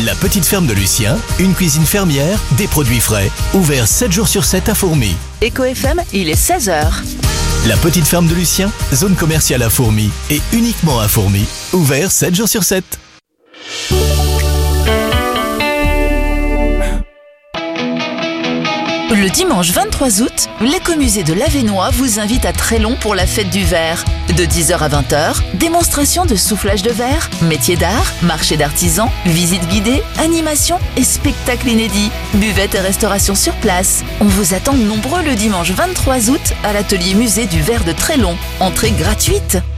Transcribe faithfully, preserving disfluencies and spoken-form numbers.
La petite ferme de Lucien, une cuisine fermière, des produits frais. Ouvert sept jours sur sept à Fourmi. Eco F M, il est seize heures. La petite ferme de Lucien, zone commerciale à Fourmi et uniquement à Fourmi. Ouvert sept jours sur sept. Le dimanche vingt-trois août, l'écomusée de l'Avesnois vous invite à Trélon pour la fête du verre. De dix heures à vingt heures, démonstration de soufflage de verre, métiers d'art, marché d'artisans, visite guidée, animation et spectacle inédit. Buvette et restauration sur place. On vous attend nombreux le dimanche vingt-trois août à l'atelier musée du verre de Trélon. Entrée gratuite.